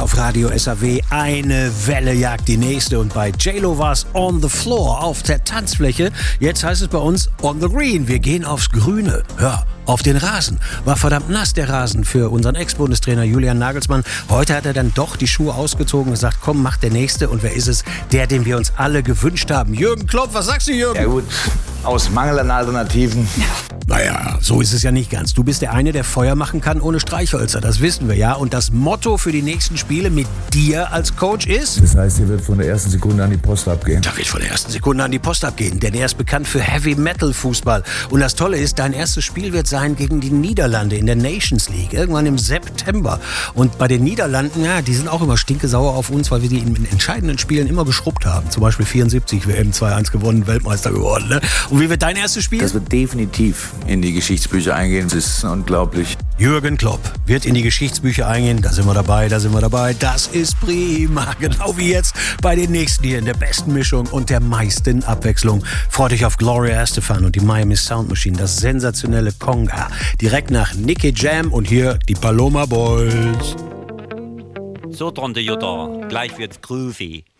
auf Radio SAW. Eine Welle jagt die nächste und bei JLo war es on the floor, auf der Tanzfläche. Jetzt heißt es bei uns on the green. Wir gehen aufs Grüne. Ja, auf den Rasen. War verdammt nass der Rasen für unseren Ex-Bundestrainer Julian Nagelsmann. Heute hat er dann doch die Schuhe ausgezogen und gesagt, komm, mach der Nächste. Und wer ist es? Der, den wir uns alle gewünscht haben. Jürgen Klopp, was sagst du, Jürgen? Ja gut, aus Mangel an Alternativen. Naja, so ist es ja nicht ganz. Du bist der eine, der Feuer machen kann ohne Streichhölzer. Das wissen wir ja. Und das Motto für die nächsten Spiele mit dir als Coach ist? Das heißt, ihr wird von der ersten Sekunde an die Post abgehen. Da wird von der ersten Sekunde an die Post abgehen. Denn er ist bekannt für Heavy-Metal-Fußball. Und das Tolle ist, dein erstes Spiel wird sein gegen die Niederlande in der Nations League. Irgendwann im September. Und bei den Niederlanden, ja, die sind auch immer stinkesauer auf uns, weil wir die in entscheidenden Spielen immer geschrubbt haben. Zum Beispiel 74 WM 2-1 gewonnen, Weltmeister geworden. Ne? Und wie wird dein erstes Spiel? Das wird definitiv in die Geschichtsbücher eingehen. Das ist unglaublich. Jürgen Klopp wird in die Geschichtsbücher eingehen. Da sind wir dabei, da sind wir dabei. Das ist prima. Genau wie jetzt bei den nächsten hier in der besten Mischung und der meisten Abwechslung. Freut euch auf Gloria Estefan und die Miami Sound Machine, das sensationelle Conga. Direkt nach Nicky Jam und hier die Paloma Boys. So, Tronte Jutta, gleich wird's groovy.